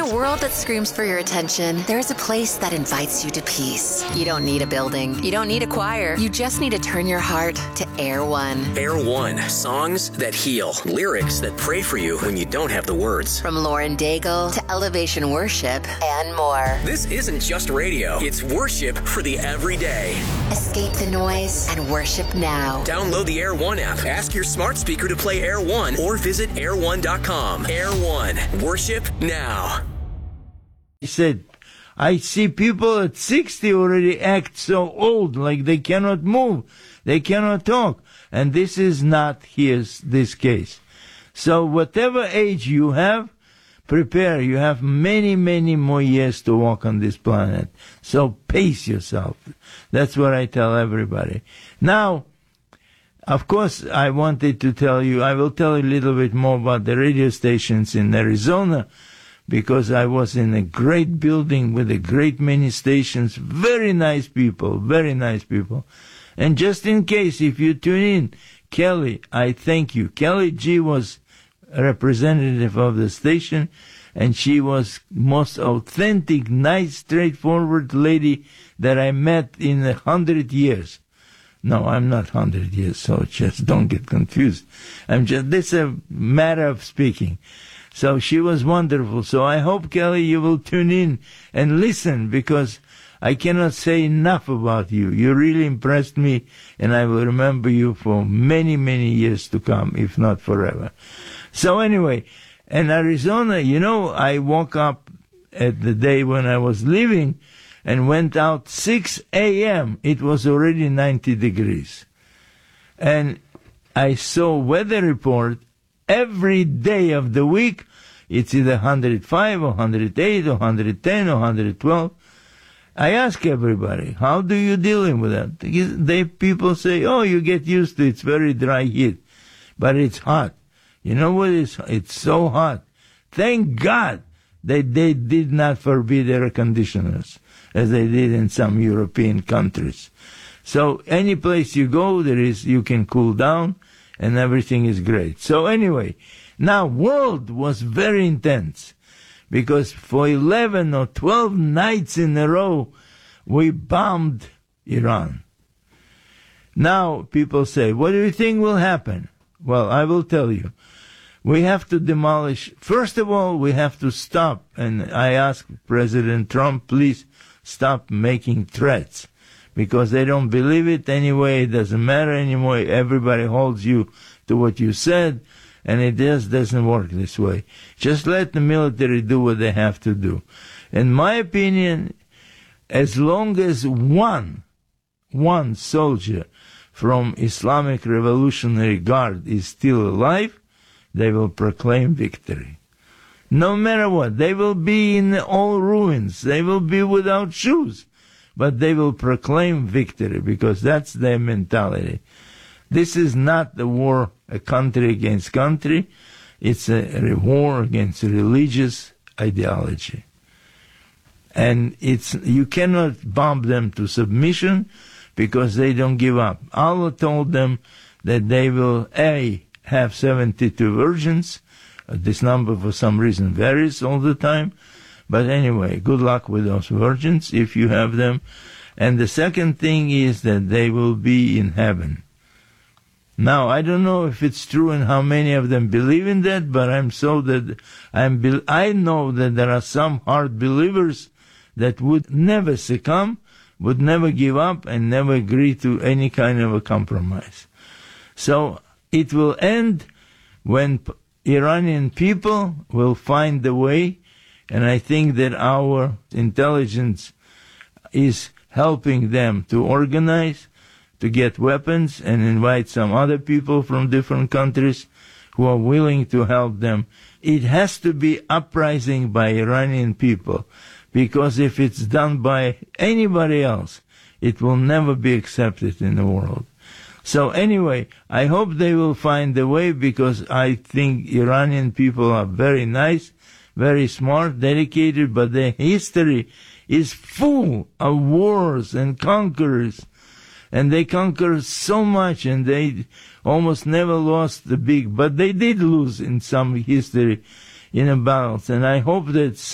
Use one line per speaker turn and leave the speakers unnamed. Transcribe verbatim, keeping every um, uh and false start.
a world that screams for your attention, there's a place that invites you to peace. You don't need a building. You don't need a choir. You just need to turn your heart to Air One.
Air One. Songs that heal. Lyrics that pray for you when you don't have the words.
From Lauren Daigle to Elevation Worship and more.
This isn't just radio. It's worship for the everyday.
Escape the noise and worship now.
Download the Air One app. Ask your smart speaker to play Air One or visit air one dot com. Air One. Worship now.
He said, I see people at sixty already act so old, like they cannot move, they cannot talk. And this is not his, this case. So whatever age you have, prepare. You have many, many more years to walk on this planet. So pace yourself. That's what I tell everybody. Now, of course, I wanted to tell you, I will tell you a little bit more about the radio stations in Arizona, because I was in a great building with a great many stations, very nice people, very nice people. And just in case, if you tune in, Kelly, I thank you. Kelly G was a representative of the station, and she was most authentic, nice, straightforward lady that I met in a hundred years. No, I'm not hundred years, so just don't get confused. I'm just, this is a matter of speaking. So she was wonderful. So I hope, Kelly, you will tune in and listen, because I cannot say enough about you. You really impressed me, and I will remember you for many, many years to come, if not forever. So anyway, in Arizona, you know, I woke up at the day when I was leaving and went out six a.m. It was already ninety degrees. And I saw weather report every day of the week. It's either one hundred five or one hundred eight or one hundred ten or one hundred twelve. I ask everybody, how do you dealing with that? They, people say, oh, you get used to it. It's very dry heat. But it's hot. You know what? It's, it's so hot. Thank God that they did not forbid air conditioners, as they did in some European countries. So any place you go, there is, you can cool down, and everything is great. So anyway, now world was very intense, because for eleven or twelve nights in a row, we bombed Iran. Now people say, what do you think will happen? Well, I will tell you. We have to demolish, first of all, we have to stop, and I ask President Trump, please stop making threats, because they don't believe it anyway. It doesn't matter anymore. Everybody holds you to what you said, and it just doesn't work this way. Just let the military do what they have to do. In my opinion, as long as one, one soldier from Islamic Revolutionary Guard is still alive, they will proclaim victory. No matter what, they will be in all ruins. They will be without shoes. But they will proclaim victory, because that's their mentality. This is not the war, a country against country. It's a, a war against religious ideology. And it's, you cannot bomb them to submission, because they don't give up. Allah told them that they will, A, have seventy-two virgins. Uh, this number, for some reason, varies all the time. But anyway, good luck with those virgins, if you have them. And the second thing is that they will be in heaven. Now, I don't know if it's true and how many of them believe in that, but I'm so that I'm, be- I know that there are some hard believers that would never succumb, would never give up, and never agree to any kind of a compromise. So it will end when Iranian people will find a way, and I think that our intelligence is helping them to organize, to get weapons, and invite some other people from different countries who are willing to help them. It has to be uprising by Iranian people, because if it's done by anybody else, it will never be accepted in the world. So anyway, I hope they will find a way, because I think Iranian people are very nice, very smart, dedicated, but their history is full of wars and conquerors. And they conquered so much, and they almost never lost the big, but they did lose in some history in a battles. And I hope that